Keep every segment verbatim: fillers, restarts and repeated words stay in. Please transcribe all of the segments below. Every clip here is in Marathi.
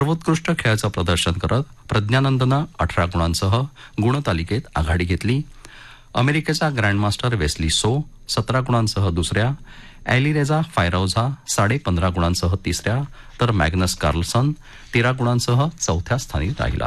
सर्वोत्कृष्ट खेळाचं प्रदर्शन करत प्रज्ञानंदनं अठरा गुणांसह गुणतालिकेत आघाडी घेतली. अमेरिकेचा ग्रँडमास्टर वेस्ली सो सतरा गुणांसह दुसऱ्या, ॲलिरेझा फायरौझा साडे पंधरा गुणांसह तिसऱ्या, तर मॅग्नस कार्लसन तेरा गुणांसह चौथ्या स्थानी राहिला.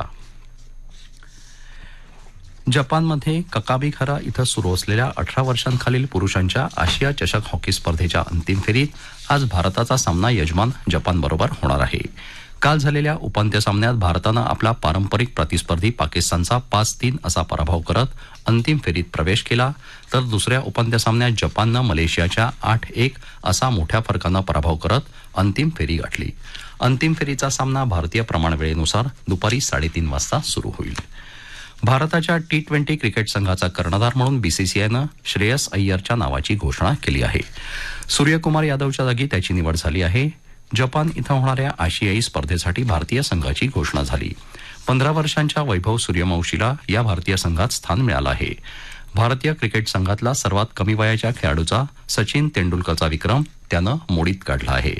जपानमध्ये ककाबिखारा इथं सुरू असलेल्या अठरा वर्षांखालील पुरुषांच्या आशिया चषक हॉकी स्पर्धेच्या अंतिम फेरीत आज भारताचा सामना यजमान जपानबरोबर होणार आहे. काल झालेल्या उपांत्य सामन्यात भारतानं आपला पारंपरिक प्रतिस्पर्धी पाकिस्तानचा पाच तीन असा पराभव करत अंतिम फेरीत प्रवेश केला, तर दुसऱ्या उपांत्य सामन्यात जपाननं मलेशियाच्या आठ एक असा मोठ्या फरकानं पराभव करत अंतिम फेरी गाठली. अंतिम फेरीचा सामना भारतीय प्रमाणवेळेनुसार दुपारी साडेतीन वाजता सुरू होईल. भारताच्या टी ट्वेंटी क्रिकेट संघाचा कर्णधार म्हणून बीसीसीआयनं श्रेयस अय्यरच्या नावाची घोषणा केली आहे. सूर्यकुमार यादवच्या जागी त्याची निवड झाली आहे. जपान इथं होणाऱ्या आशियाई स्पर्धेसाठी भारतीय संघाची घोषणा झाली. पंधरा वर्षांच्या वैभव सूर्यवंशीला या भारतीय संघात स्थान मिळालं आहे. भारतीय क्रिकेट संघातला सर्वात कमी वयाच्या खेळाडूचा सचिन तेंडुलकरचा विक्रम त्यानं मोडीत काढला आहे.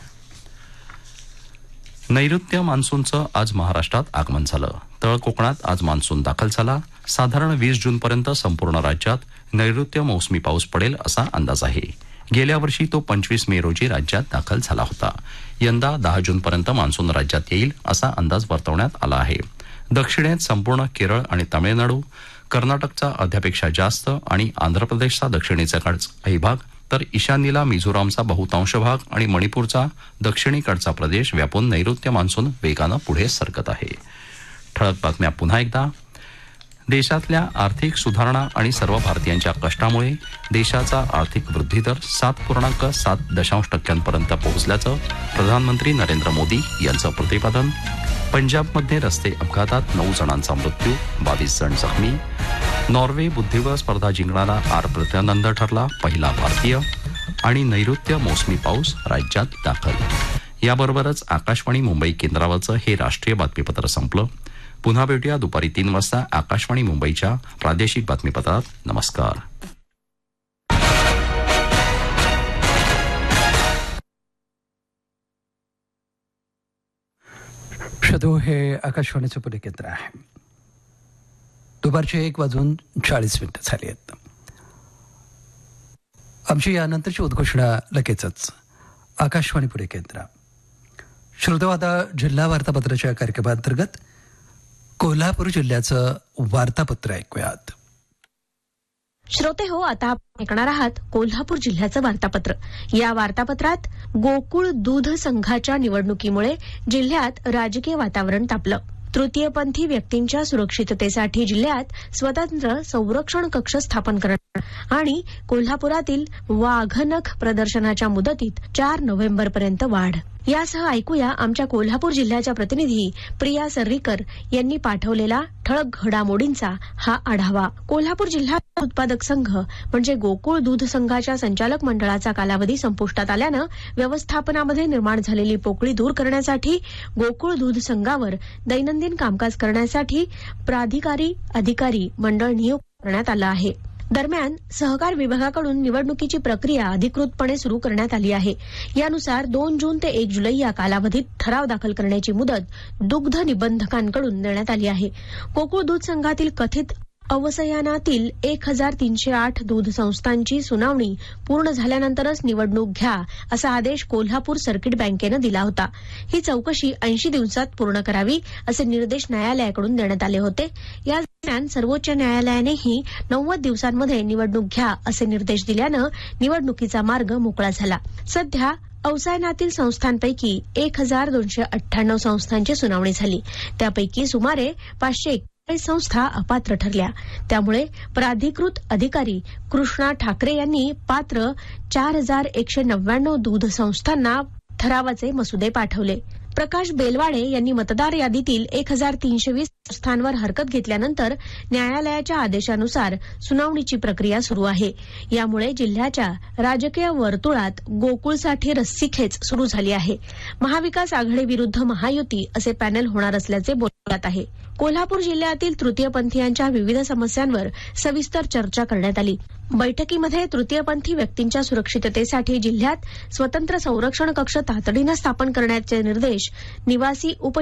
नैऋत्य मान्सूनचं आज महाराष्ट्रात आगमन झालं. तळ कोकणात आज मान्सून दाखल झाला. साधारण वीस जूनपर्यंत संपूर्ण राज्यात नैऋत्य मोसमी पाऊस पडेल असा अंदाज आहे. गेल्या वर्षी तो पंचवीस मे रोजी राज्यात दाखल झाला होता. यंदा दहा जूनपर्यंत मान्सून राज्यात येईल असा अंदाज वर्तवण्यात आला आहे. दक्षिणेत संपूर्ण केरळ आणि तामिळनाडू, कर्नाटकचा अर्ध्यापेक्षा जास्त आणि आंध्र प्रदेशचा दक्षिणेचा काही भाग, तर ईशान्येला मिझोरामचा बहुतांश भाग आणि मणिपूरचा दक्षिणेकडचा प्रदेश व्यापून नैऋत्य मान्सून वेगानं पुढे सरकत आहे. ठळक बातम्या पुन्हा एकदा. देशातल्या आर्थिक सुधारणा आणि सर्व भारतीयांच्या कष्टामुळे देशाचा आर्थिक वृद्धी दर सात पूर्णांक सात दशांश टक्क्यांपर्यंत पोहोचल्याचं प्रधानमंत्री नरेंद्र मोदी यांचं प्रतिपादन. पंजाबमध्ये रस्ते अपघातात नऊ जणांचा मृत्यू, बावीस जण जखमी. नॉर्वे बुद्धिबळ स्पर्धा जिंकणारा आर प्रत्यानंद ठरला पहिला भारतीय. आणि नैऋत्य मोसमी पाऊस राज्यात दाखल. याबरोबरच आकाशवाणी मुंबई केंद्रावरचं हे राष्ट्रीय बातमीपत्र संपलं. पुन्हा भेटूया दुपारी तीन वाजता आकाशवाणी मुंबईच्या प्रादेशिक बातमीपत्रात. नमस्कार. शदो हे आकाशवाणीचं पुणे केंद्र आहे. दुपारचे एक वाजून चाळीस मिनिटं झाली आहेत. आमची यानंतरची उद्घोषणा लगेचच. आकाशवाणी पुणे केंद्र. श्रोतो, आता जिल्हा वार्तापत्राच्या कार्यक्रमांतर्गत कोल्हापूर जिल्ह्याचं वार्तापत्र ऐकूयात. श्रोते हो, आता आपण ऐकणार आहात कोल्हापूर जिल्ह्याचं वार्तापत्र. या वार्तापत्रात गोकुळ दूध संघाच्या निवडणुकीमुळे जिल्ह्यात राजकीय वातावरण तापलं. तृतीयपंथी व्यक्तींच्या सुरक्षिततेसाठी जिल्ह्यात स्वतंत्र संरक्षण कक्ष स्थापन करणार आणि कोल्हापुरातील वाघनख प्रदर्शनाच्या मुदतीत चार नोव्हेंबरपर्यंत वाढ. यासह ऐकूया आमच्या कोल्हापूर जिल्ह्याच्या प्रतिनिधी प्रिया सर्रीकर यांनी पाठवलेला ठळक घडामोडींचा हा आढावा. कोल्हापूर जिल्हा उत्पादक संघ म्हणजे गोकुळ दूध संघाच्या संचालक मंडळाचा कालावधी संपुष्टात आल्यानं व्यवस्थापनामध्ये निर्माण झालेली पोकळी दूर करण्यासाठी गोकुळ दूध संघावर दैनंदिन कामकाज करण्यासाठी प्राधिकारी अधिकारी मंडळ नियुक्त करण्यात आलं आहे. दरम्यान सहकार विभागाकडून निवडणुकीची प्रक्रिया अधिकृतपणे सुरू करण्यात आली आहे. यानुसार दोन जून ते एक जुलै या कालावधीत ठराव दाखल करण्याची मुदत दुग्ध निबंधकांकडून देण्यात आली आहे. गोकुळ दूध संघातील कथित अवसयानातील एक हजार तीनशे आठ दूध संस्थांची सुनावणी पूर्ण झाल्यानंतरच निवडणूक घ्या असा आदेश कोल्हापूर सर्किट बँकेनं दिला होता. ही चौकशी ऐंशी दिवसात पूर्ण करावी असे निर्देश न्यायालयाकडून देण्यात आले होते. या दरम्यान सर्वोच्च न्यायालयानेही नव्वद दिवसांमध्ये निवडणूक घ्या असे निर्देश दिल्यानं निवडणुकीचा मार्ग मोकळा झाला. सध्या अवसायनातील संस्थांपैकी एक हजार दोनशे अठ्ठ्याण्णव संस्थांची सुनावणी झाली. त्यापैकी सुमारे पाचशे संस्था अपात्र ठरल्या. त्यामुळे प्राधिकृत अधिकारी कृष्णा ठाकरे यांनी पात्र चार हजार एकशे नव्याण्णव दूध संस्थांना ठरावाचे मसुदे पाठवले. प्रकाश बेलवाडे यांनी मतदार यादीतील एक हजार तीनशे वीस संस्थांवर हरकत घेतल्यानंतर न्यायालयाच्या आदेशानुसार सुनावणीची प्रक्रिया सुरू आहे. यामुळे जिल्ह्याच्या राजकीय वर्तुळात गोकुळसाठी रस्सीखेच सुरू झाली आहे. महाविकास आघाडी विरुद्ध महायुती असे पॅनल होणार असल्याचे बोलण्यात आहे. कोल्हापूर जिल्ह्यातील तृतीयपंथीयांच्या विविध समस्यांवर सविस्तर चर्चा करण्यात आली. बैठकीमध्ये तृतीयपंथी व्यक्तींच्या सुरक्षिततेसाठी जिल्ह्यात स्वतंत्र संरक्षण कक्ष तातडीनं स्थापन करण्याचे निर्देश निवासी उप